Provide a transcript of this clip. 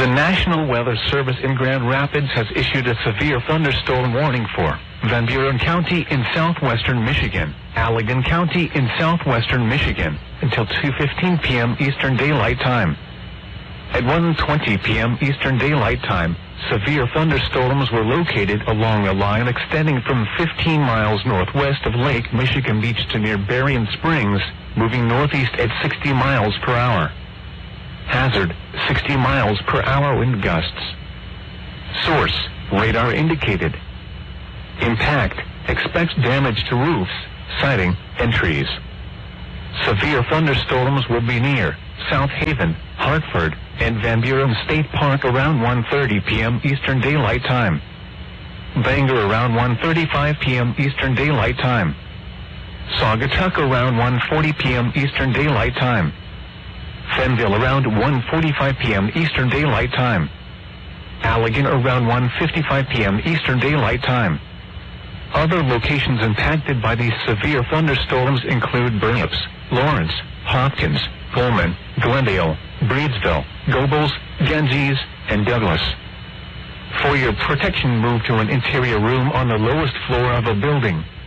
The National Weather Service in Grand Rapids has issued a severe thunderstorm warning for Van Buren County in southwestern Michigan, Allegan County in southwestern Michigan, until 2:15 p.m. Eastern Daylight Time. At 1:20 p.m. Eastern Daylight Time, severe thunderstorms were located along a line extending from 15 miles northwest of Lake Michigan Beach to near Berrien Springs, moving northeast at 60 miles per hour. Hazard, 60 miles per hour wind gusts. Source, radar indicated. Impact, expects damage to roofs, siding, and trees. Severe thunderstorms will be near South Haven, Hartford, and Van Buren State Park around 1:30 p.m. Eastern Daylight Time. Bangor around 1:35 p.m. Eastern Daylight Time. Saugatuck around 1:40 p.m. Eastern Daylight Time. Fenville around 1:45 p.m. Eastern Daylight Time. Allegan around 1:55 p.m. Eastern Daylight Time. Other locations impacted by these severe thunderstorms include Burnips, Lawrence, Hopkins, Pullman, Glendale, Breedsville, Gobles, Ganges, and Douglas. For your protection, move to an interior room on the lowest floor of a building.